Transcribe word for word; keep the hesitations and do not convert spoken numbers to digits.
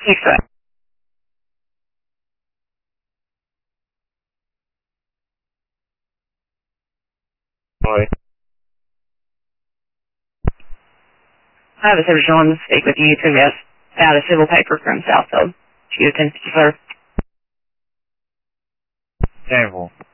Six right. Boy. I have a service on to speak with you to get out a civil paper from Southfield. Houston, sir. Terrible.